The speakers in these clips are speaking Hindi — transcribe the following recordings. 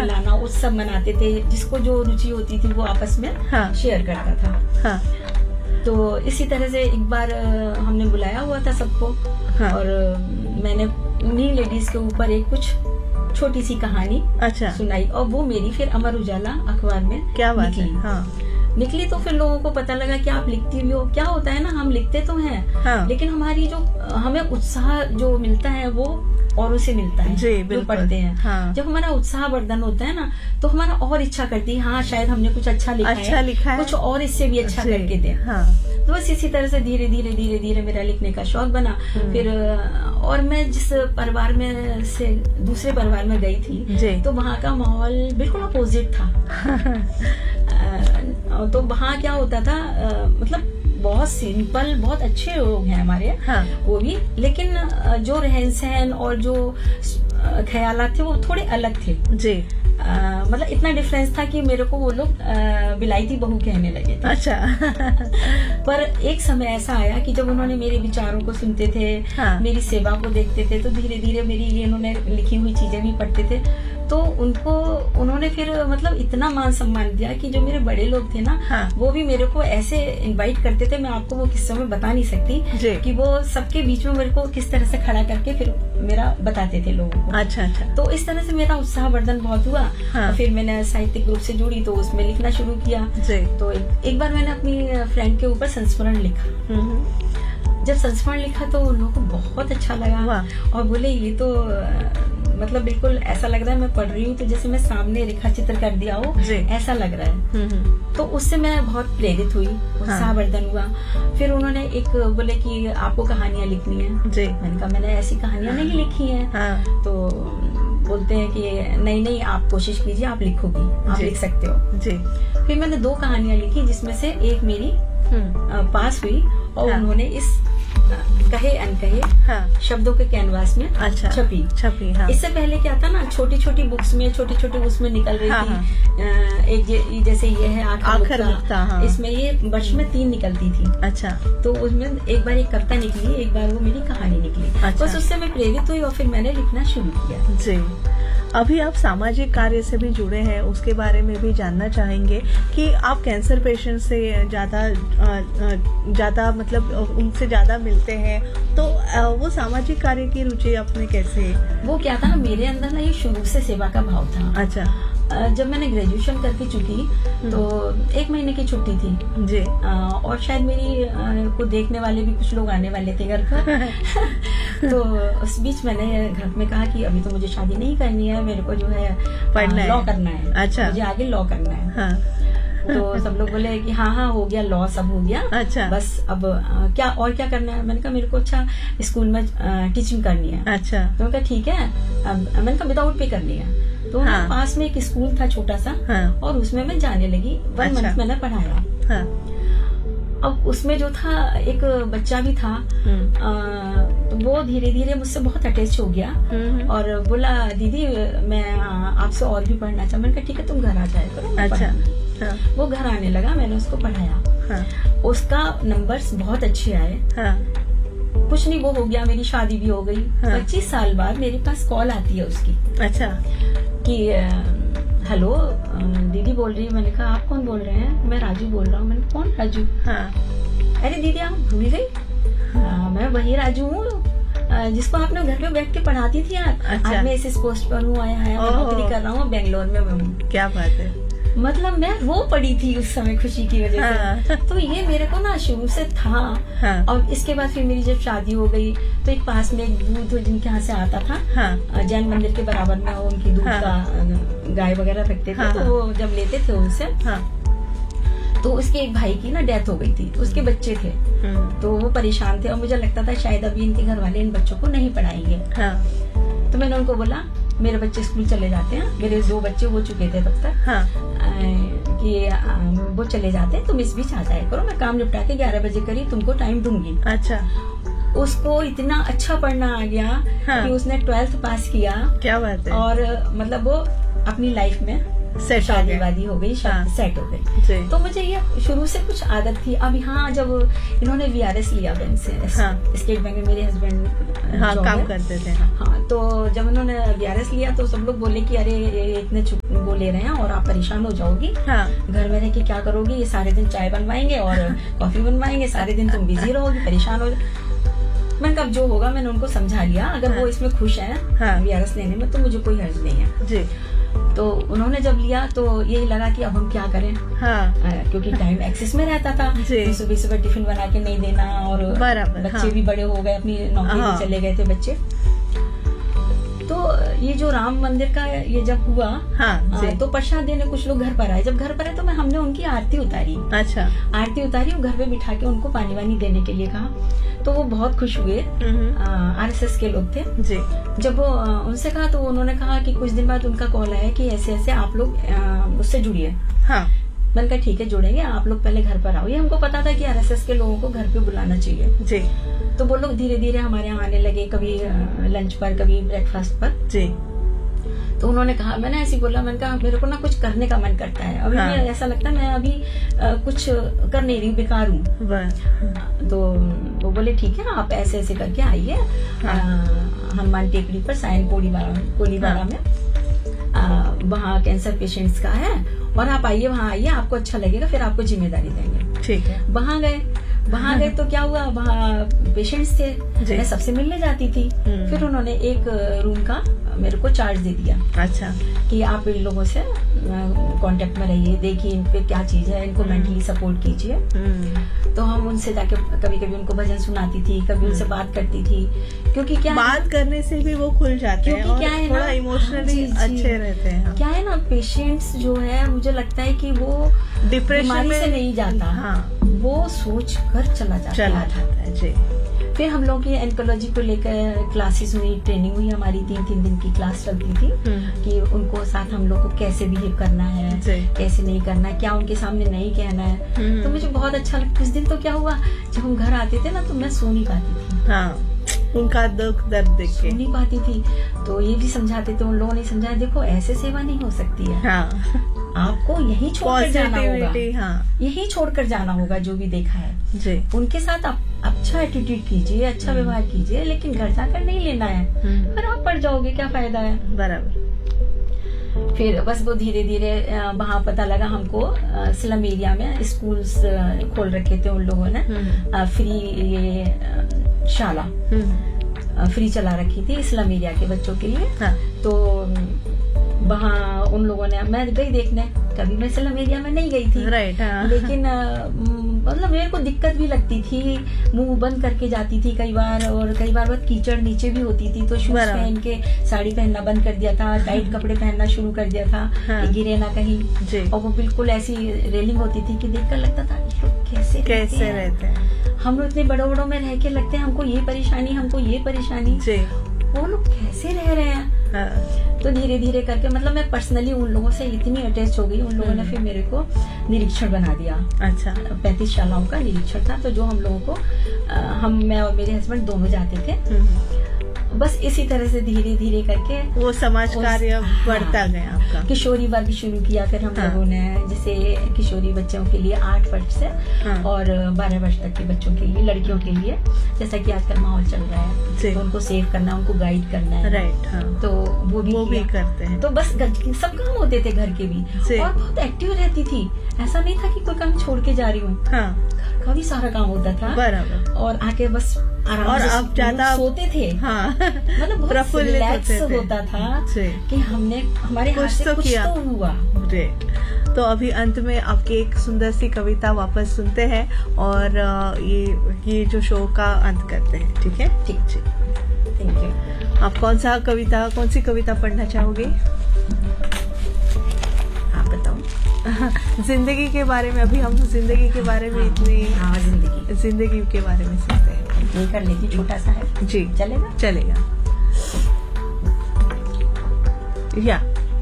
खिलाना, उत्सव मनाते थे, जिसको जो रुचि होती थी वो आपस में शेयर करता था। तो इसी तरह से एक बार हमने बुलाया हुआ था सबको, और मैंने उन्हीं लेडीज के ऊपर एक कुछ छोटी सी कहानी सुनाई, और वो मेरी फिर अमर उजाला अखबार में निकली। तो फिर लोगों को पता लगा कि आप लिखती भी हो। क्या होता है ना, हम लिखते तो हैं, लेकिन हमारी जो हमें उत्साह जो मिलता है वो औरों से मिलता है जो पढ़ते हैं। जब हमारा उत्साह वर्धन होता है ना, तो हमारा और इच्छा करती है, हाँ शायद हमने कुछ अच्छा लिखा है, कुछ और इससे भी अच्छा करके दे। तो बस इसी तरह से धीरे धीरे मेरा लिखने का शौक बना। फिर और मैं जिस परिवार में से दूसरे परिवार में गई थी, तो वहाँ का माहौल बिल्कुल अपोजिट था। तो वहाँ क्या होता था, मतलब बहुत सिंपल, बहुत अच्छे लोग हैं हमारे, वो भी, लेकिन जो रहन सहन और जो ख्यालात थे वो थोड़े अलग थे जी। मतलब इतना डिफरेंस था कि मेरे को वो लोग बिलायती बहू कहने लगे थे। अच्छा। पर एक समय ऐसा आया कि जब उन्होंने मेरे विचारों को सुनते थे, मेरी सेवा को देखते थे, तो धीरे धीरे मेरी ये इन्होंने लिखी हुई चीजें भी पढ़ते थे, तो उन्होंने फिर मतलब इतना मान सम्मान दिया कि जो मेरे बड़े लोग थे ना, वो भी मेरे को ऐसे इनवाइट करते थे। मैं आपको वो किस्से में बता नहीं सकती कि वो सबके बीच में मेरे को किस तरह से खड़ा करके फिर मेरा बताते थे लोगों को। अच्छा। तो इस तरह से मेरा उत्साह वर्धन बहुत हुआ। फिर मैंने साहित्यिक ग्रुप से जुड़ी, तो उसमें लिखना शुरू किया। तो एक बार मैंने अपनी फ्रेंड के ऊपर संस्मरण लिखा। जब संस्मरण लिखा तो उन लोगों को बहुत अच्छा लगा, और बोले ये तो मतलब बिल्कुल ऐसा लग रहा है मैं पढ़ रही हूँ तो जैसे मैं सामने रेखा चित्र कर दिया हो, ऐसा लग रहा है। तो उससे मैं बहुत प्रेरित हुई, उत्साहवर्धन हुआ। फिर उन्होंने एक बोले कि आपको कहानियां लिखनी है। मैंने कहा मैंने ऐसी कहानियां नहीं लिखी हैं। तो बोलते हैं कि नहीं आप कोशिश कीजिए, आप लिखोगी, आप लिख सकते हो। फिर मैंने 2 कहानियां लिखी, जिसमें से एक मेरी पास हुई, और उन्होंने इस कहे अनकहे शब्दों के कैनवास में छपी। इससे पहले क्या था ना, छोटी छोटी बुक्स में छोटी उसमें निकल रही थी। एक जैसे ये है आखिर मुक्ता, इसमें ये वर्ष में 3 निकलती थी। अच्छा। तो उसमें एक बार एक कविता निकली, एक बार वो मेरी कहानी निकली। बस उससे मैं प्रेरित हुई और फिर मैंने लिखना शुरू किया। जी। अभी आप सामाजिक कार्य से भी जुड़े हैं, उसके बारे में भी जानना चाहेंगे कि आप कैंसर पेशेंट से ज्यादा मतलब उनसे ज्यादा मिलते हैं, तो वो सामाजिक कार्य की रुचि आपने कैसे? वो क्या था ना, मेरे अंदर ना ये शुरू से सेवा का भाव था। अच्छा। जब मैंने ग्रेजुएशन करके चुकी तो 1 महीने की छुट्टी थी जी, और शायद मेरी को देखने वाले भी कुछ लोग आने वाले थे घर पर। तो उस बीच मैंने घर में कहा कि अभी तो मुझे शादी नहीं करनी है, मेरे को जो है पढ़ना है, लॉ करना है। अच्छा। मुझे आगे लॉ करना है। हाँ। तो सब लोग बोले कि हाँ हो गया, लॉ सब हो गया। अच्छा। बस अब क्या करना है? मैंने कहा मेरे को अच्छा स्कूल में टीचिंग करनी है। अच्छा। तो मैंने कहा ठीक है, मैंने कहा विदाउट पे करनी है। तो पास में एक स्कूल था छोटा सा, और उसमें मैं जाने लगी। 1 मंथ मैंने पढ़ाया। अब उसमें जो था एक बच्चा भी था, तो वो धीरे धीरे मुझसे बहुत अटैच हो गया और बोला दीदी मैं आपसे और भी पढ़ना चाहता। मैंने कहा ठीक है तुम घर आ जाए करो। अच्छा। वो घर आने लगा, मैंने उसको पढ़ाया। उसका नंबर्स बहुत अच्छे आए। कुछ नहीं, वो हो गया, मेरी शादी भी हो गई। 25 साल बाद मेरे पास कॉल आती है उसकी। अच्छा। कि हेलो दीदी बोल रही है। मैंने कहा आप कौन बोल रहे हैं? मैं राजू बोल रहा हूँ। मैंने कौन राजू? अरे दीदी आप भूल गई? मैं वही राजू हूँ जिसको आपने घर पे बैठ के पढ़ाती थी आप। अच्छा। आज मैं इस पोस्ट पर हूँ, आया नौकरी कर रहा हूँ, बेंगलोर में हूँ। क्या बात है। मतलब मैं रो पड़ी थी उस समय खुशी की वजह से। तो ये मेरे को ना शुरू से था। और इसके बाद फिर मेरी जब शादी हो गई तो एक पास में एक दूध जिनके यहाँ से आता था, जैन मंदिर के बराबर में, उनकी दूध का गाय वगैरह रखते थे। तो वो जब लेते थे उनसे, तो उसके एक भाई की ना डेथ हो गई थी, उसके बच्चे थे। तो वो परेशान थे और मुझे लगता था शायद अभी इनके घर वाले इन बच्चों को नहीं पढ़ाएंगे। तो मैंने उनको बोला मेरे बच्चे स्कूल चले जाते हैं, मेरे 2 बच्चे हो चुके थे तब तक। कि वो चले जाते हैं, तुम इस बीच आ जाए करो, मैं काम निपटा के 11 बजे करीब तुमको टाइम दूंगी। अच्छा। उसको इतना अच्छा पढ़ना आ गया कि उसने 12th पास किया। क्या बात है। और मतलब वो अपनी लाइफ में शादी वादी हो गई, सेट हो गई। तो मुझे ये शुरू से कुछ आदत थी। अब यहाँ जब इन्होंने VRS लिया बैंक से, स्टेट बैंक में मेरे हस्बैंड काम करते थे। हाँ, तो जब उन्होंने VRS लिया तो सब लोग बोले कि अरे ये इतने वो ले रहे हैं और आप परेशान हो जाओगी, घर में रह के क्या करोगी, ये सारे दिन चाय बनवाएंगे और कॉफी बनवाएंगे, सारे दिन तुम बिजी रहोगी, परेशान हो। मैंने कब जो होगा मैंने उनको समझा लिया, अगर वो इसमें खुश हैं VRS लेने में तो मुझे कोई हर्ज नहीं है जी। तो उन्होंने जब लिया तो यही लगा कि अब हम क्या करें, क्योंकि टाइम एक्सेस में रहता था, सुबह सुबह टिफिन बना के नहीं देना, और बच्चे भी बड़े हो गए, अपनी नौकरी पे चले गए थे बच्चे। तो ये जो राम मंदिर का ये जब हुआ तो प्रसाद देने कुछ लोग घर पर आए। जब घर पर आए तो हमने उनकी आरती उतारी। अच्छा, आरती उतारी और घर पे बिठा के उनको पानी वानी देने के लिए कहा। तो वो बहुत खुश हुए, RSS के लोग थे जी। जब वो उनसे कहा तो उन्होंने कहा कि कुछ दिन बाद उनका कॉल आया कि ऐसे ऐसे आप लोग उससे जुड़िए। मैंने कहा ठीक है जुड़ेंगे, आप लोग पहले घर पर आओ। ये हमको पता था कि RSS के लोगों को घर पे बुलाना चाहिए जी। तो वो लोग धीरे धीरे हमारे यहाँ आने लगे, कभी लंच पर, कभी ब्रेकफास्ट पर जी। तो उन्होंने कहा, मैंने ऐसे बोला, मैंने कहा मेरे को ना कुछ करने का मन करता है अभी, ऐसा लगता है मैं अभी कुछ कर नहीं रही, बेकार हूँ। तो वो बोले ठीक है आप ऐसे ऐसे करके आइए हनुमान टेकड़ी पर सायन कोलीबाड़ा में, वहाँ कैंसर पेशेंट्स का है, और आप आइए, वहाँ आइए, आपको अच्छा लगेगा, फिर आपको जिम्मेदारी देंगे। ठीक है। वहाँ गए तो क्या हुआ, वहाँ पेशेंट्स थे, मैं सबसे मिलने जाती थी। फिर उन्होंने एक रूम का मेरे को चार्ज दे दिया। अच्छा, कि आप इन लोगों से कांटेक्ट में रहिए, देखिए इन पे क्या चीज है, इनको मेंटली सपोर्ट कीजिए। तो हम उनसे जाके कभी कभी उनको भजन सुनाती थी, कभी उनसे बात करती थी, क्योंकि क्या बात करने से भी वो खुल जाते हैं और क्या है थोड़ा इमोशनली अच्छे रहते हैं। क्या है ना, पेशेंट्स जो है मुझे लगता है कि वो डिप्रेशन से नहीं जाता, वो सोच कर चला जाता है जी। फिर हम लोग की एंकोलॉजी को लेकर क्लासेस हुई, ट्रेनिंग हुई हमारी, 3-3 दिन की क्लास चलती थी कि उनको साथ हम लोग को कैसे बिहेव करना है, कैसे नहीं करना है, क्या उनके सामने नहीं कहना है। तो मुझे बहुत अच्छा लगा। कुछ दिन तो क्या हुआ, जब हम घर आते थे ना तो मैं सो नहीं पाती थी, उनका दुख दर्द देख के सो नहीं पाती थी। तो ये भी समझाते थे, उन लोगों ने समझाया, देखो ऐसे सेवा नहीं हो सकती है, आपको यही छोड़कर जाना होगा, यही छोड़कर जाना होगा जो भी देखा है जी। उनके साथ आप अच्छा एटीट्यूड कीजिए, अच्छा व्यवहार कीजिए, लेकिन घर जाकर नहीं लेना है, फिर आप पड़ जाओगे, क्या फायदा है। बराबर। फिर बस वो धीरे धीरे वहाँ पता लगा हमको, स्लम एरिया में स्कूल्स खोल रखे थे उन लोगों ने, फ्री ये शाला फ्री चला रखी थी स्लम एरिया के बच्चों के लिए। तो वहाँ उन लोगों ने, मैं गई देखने, कभी मैं स्लम एरिया में नहीं गई थी, लेकिन मतलब मेरे को दिक्कत भी लगती थी, मुंह बंद करके जाती थी कई बार, और कई बार बहुत कीचड़ नीचे भी होती थी, तो शूज पहन के साड़ी पहनना बंद कर दिया था, टाइट कपड़े पहनना शुरू कर दिया था कि गिरे ना कहीं। और वो बिल्कुल ऐसी रेलिंग होती थी कि देखकर लगता था कैसे रहते हैं हम लोग, इतने बड़ों बड़ों में रह के लगते हैं हमको ये परेशानी, हमको ये परेशानी, वो लोग कैसे रह रहे हैं। तो धीरे धीरे करके मतलब मैं पर्सनली उन लोगों से इतनी अटैच हो गई, उन लोगों ने फिर मेरे को निरीक्षण बना दिया। अच्छा, 35 शालाओं का निरीक्षण था, तो जो हम लोगों को मैं और मेरे हस्बैंड दोनों जाते थे। बस इसी तरह से धीरे धीरे करके वो समाज कार्य बढ़ता गया आपका। किशोरी वर्ग शुरू किया फिर हम लोगों ने, जैसे किशोरी बच्चों के लिए 8 वर्ष से और 12 वर्ष तक के बच्चों के लिए, लड़कियों के लिए, जैसा कि आजकल माहौल चल रहा है, तो उनको सेव करना, उनको गाइड करना है। राइट। तो वो भी करते हैं। तो बस सब काम होते थे घर के भी, और बहुत एक्टिव रहती थी, ऐसा नहीं था कि कोई काम छोड़ के जा रही हूँ, घर का भी सारा काम होता था। बराबर। और आके बस आराम और आप ज्यादा सोते थे, मतलब बहुत रिलैक्स होता था कि हमने हमारे हाथ से कुछ तो हुआ। तो अभी अंत में आपकी एक सुंदर सी कविता वापस सुनते हैं, और ये जो शो का अंत करते हैं, ठीक है? ठीक। Thank you. आप कौन सी कविता पढ़ना चाहोगे? आप बताओ। जिंदगी के बारे में, अभी हम जिंदगी के बारे में इतनी जिंदगी के बारे में सुनते हैं। नहीं कर लेती, छोटा सा है जी, चलेगा। या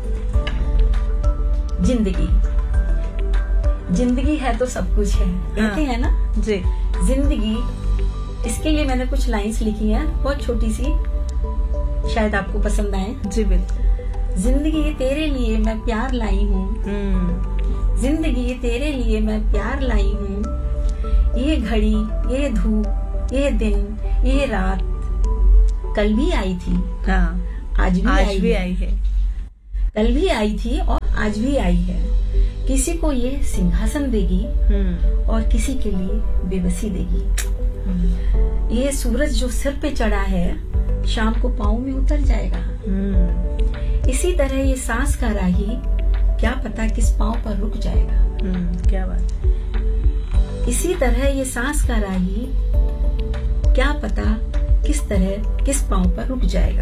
जिंदगी है तो सब कुछ है, कहते हैं ना जी। जिंदगी, इसके लिए मैंने कुछ लाइंस लिखी हैं, बहुत छोटी सी, शायद आपको पसंद आए। जी बिल्कुल। जिंदगी तेरे लिए मैं प्यार लाई हूँ, जिंदगी तेरे लिए मैं प्यार लाई हूँ। ये घड़ी, ये धूप, ये दिन, ये रात कल भी आई थी, हाँ, आज भी आई है। कल भी आई थी और आज भी आई है। किसी को ये सिंहासन देगी और किसी के लिए बेबसी देगी। ये सूरज जो सिर पे चढ़ा है शाम को पाँव में उतर जाएगा। इसी तरह ये सांस का राही क्या पता किस पाँव पर रुक जाएगा। क्या बात। इसी तरह ये सांस का राही क्या पता किस तरह किस पाँव पर रुक जाएगा।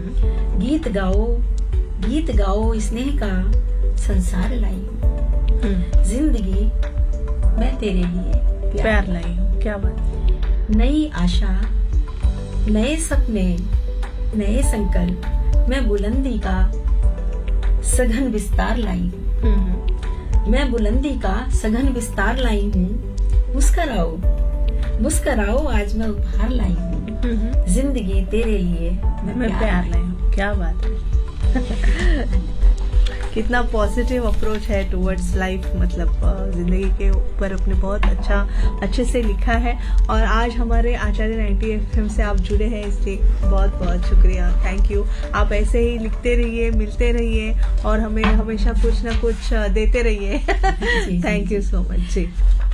गीत गाओ स्नेह का संसार लाई हूँ। जिंदगी मैं तेरे लिए प्यार लाई हूँ। क्या बात। नई आशा, नए सपने, नए संकल्प, मैं बुलंदी का सघन विस्तार लाई हूँ। मैं बुलंदी का सघन विस्तार लाई हूँ। मुस्कराओ मुस्कराओ आज मैं उपहार लाई हूँ। जिंदगी तेरे लिए मैं प्यार लाई हूँ। क्या बात है। कितना पॉजिटिव अप्रोच है टुवर्ड्स लाइफ, मतलब जिंदगी के ऊपर अपने बहुत अच्छे से लिखा है। और आज हमारे आचार्य 90 FM से आप जुड़े हैं, इसलिए बहुत बहुत शुक्रिया, थैंक यू। आप ऐसे ही लिखते रहिए, मिलते रहिए और हमें हमेशा कुछ ना कुछ देते रहिए। Thank you so much ji.